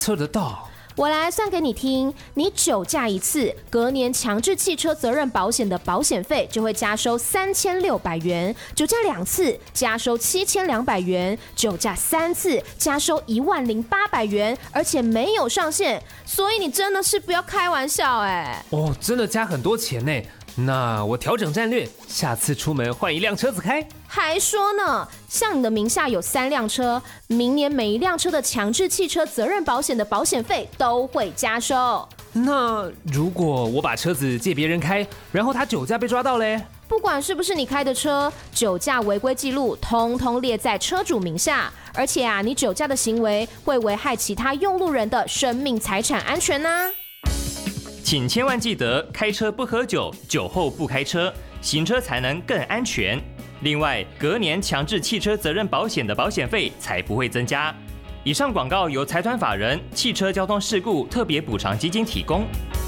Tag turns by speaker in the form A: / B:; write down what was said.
A: 测得到。
B: 我来算给你听，你酒驾一次，隔年强制汽车责任保险的保险费就会加收3600元；酒驾2次加收7200元；酒驾3次加收10800元，而且没有上限，所以你真的是不要开玩笑哎！
A: 哦，真的加很多钱呢。那我调整战略，下次出门换一辆车子开。
B: 还说呢，像你的名下有3辆车，明年每一辆车的强制汽车责任保险的保险费都会加收。
A: 那如果我把车子借别人开，然后他酒驾被抓到嘞？
B: 不管是不是你开的车，酒驾违规记录通通列在车主名下，而且你酒驾的行为会危害其他用路人的生命财产安全啊。
C: 请千万记得开车不喝酒，酒后不开车，行车才能更安全。另外，隔年强制汽车责任保险的保险费才不会增加。以上广告由财团法人汽车交通事故特别补偿基金提供。